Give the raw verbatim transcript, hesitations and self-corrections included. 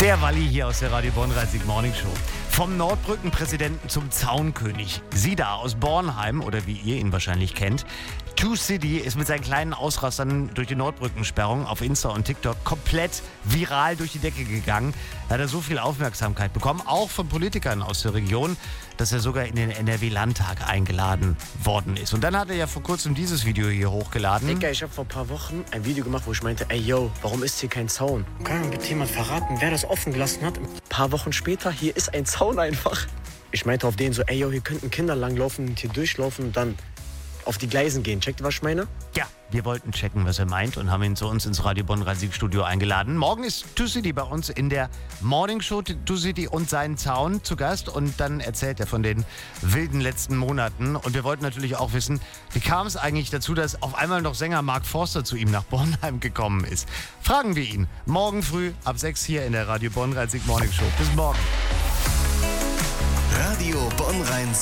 Der Walli hier aus der Radio Bonn-Rhein-Sieg Morning Show. Vom Nordbrücken-Präsidenten zum Zaunkönig. Sie da aus Bornheim, oder wie ihr ihn wahrscheinlich kennt. Two City ist mit seinen kleinen Ausrastern durch die Nordbrückensperrung auf Insta und TikTok komplett viral durch die Decke gegangen. Da hat er so viel Aufmerksamkeit bekommen, auch von Politikern aus der Region, dass er sogar in den N R W-Landtag eingeladen worden ist. Und dann hat er ja vor kurzem dieses Video hier hochgeladen. Digga, ich habe vor ein paar Wochen ein Video gemacht, wo ich meinte, ey yo, warum ist hier kein Zaun? Kann mir bitte jemand verraten, wer das offen gelassen hat? Ein paar Wochen später, hier ist ein Zaun einfach. Ich meinte auf den so, ey yo, hier könnten Kinder langlaufen und hier durchlaufen und dann auf die Gleisen gehen. Checkt ihr, was ich meine? Ja, wir wollten checken, was er meint und haben ihn zu uns ins Radio Bonn-Rhein-Sieg Studio eingeladen. Morgen ist Two City bei uns in der Morning Show, Two City und seinen Zaun zu Gast. Und dann erzählt er von den wilden letzten Monaten. Und wir wollten natürlich auch wissen, wie kam es eigentlich dazu, dass auf einmal noch Sänger Mark Forster zu ihm nach Bornheim gekommen ist. Fragen wir ihn morgen früh ab sechs hier in der Radio Bonn-Rhein-Sieg Morning Show. Bis morgen. Radio Bonn-Rhein-Sieg.